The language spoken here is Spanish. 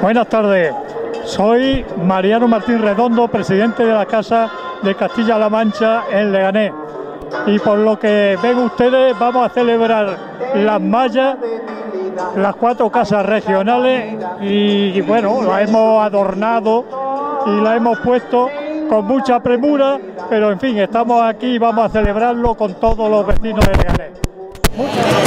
Buenas tardes, soy Mariano Martín Redondo, presidente de la Casa de Castilla-La Mancha en Leganés. Y por lo que ven ustedes, vamos a celebrar las mallas, las 4 casas regionales, y bueno, las hemos adornado y las hemos puesto con mucha premura, pero en fin, estamos aquí y vamos a celebrarlo con todos los vecinos de Leganés.